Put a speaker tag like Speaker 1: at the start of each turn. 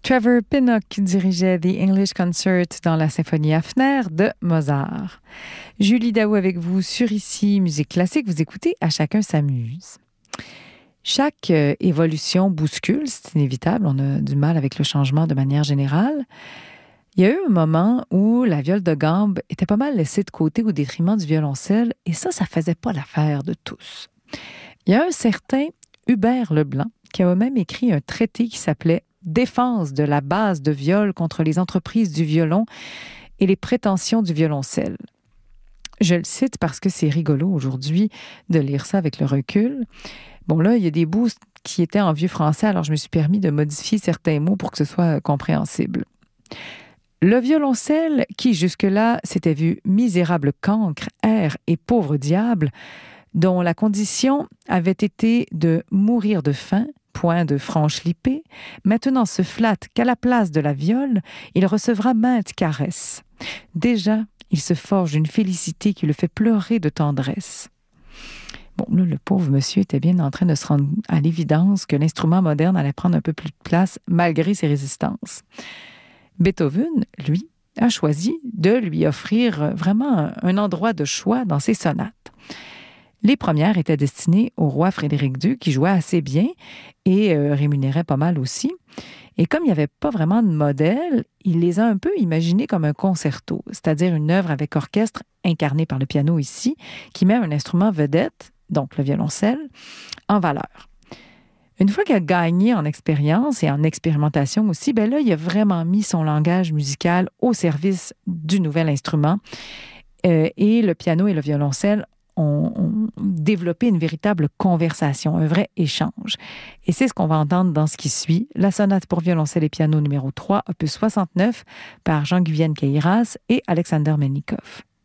Speaker 1: Trevor Pinnock dirigeait The English Concert dans la symphonie Hafner de Mozart. Julie Daou avec vous sur Ici, Musique classique. Vous écoutez À chacun s'amuse. Chaque évolution bouscule, c'est inévitable. On a du mal avec le changement de manière générale. Il y a eu un moment où la viole de gambe était pas mal laissée de côté au détriment du violoncelle, et ça faisait pas l'affaire de tous. Il y a un certain Hubert Leblanc qui a même écrit un traité qui s'appelait Défense de la base de viol contre les entreprises du violon et les prétentions du violoncelle. Je le cite parce que c'est rigolo aujourd'hui de lire ça avec le recul. Bon, là, il y a des bouts qui étaient en vieux français, alors je me suis permis de modifier certains mots pour que ce soit compréhensible. Le violoncelle, qui jusque-là s'était vu misérable cancre, air et pauvre diable, dont la condition avait été de mourir de faim, point de franche lipée, maintenant se flatte qu'à la place de la viole, il recevra maintes caresses. Déjà, il se forge une félicité qui le fait pleurer de tendresse. Bon, là, le pauvre monsieur était bien en train de se rendre à l'évidence que l'instrument moderne allait prendre un peu plus de place malgré ses résistances. Beethoven, lui, a choisi de lui offrir vraiment un endroit de choix dans ses sonates. Les premières étaient destinées au roi Frédéric II, qui jouait assez bien et rémunérait pas mal aussi. Et comme il n'y avait pas vraiment de modèle, il les a un peu imaginées comme un concerto, c'est-à-dire une œuvre avec orchestre incarnée par le piano ici, qui met un instrument vedette, donc le violoncelle, en valeur. Une fois qu'il a gagné en expérience et en expérimentation aussi, ben là, il a vraiment mis son langage musical au service du nouvel instrument. Et le piano et le violoncelle ont développé une véritable conversation, un vrai échange. Et c'est ce qu'on va entendre dans ce qui suit, la sonate pour violoncelle et piano numéro 3, opus 69, par Jean-Guyenne Queyras et Alexander Melnikov.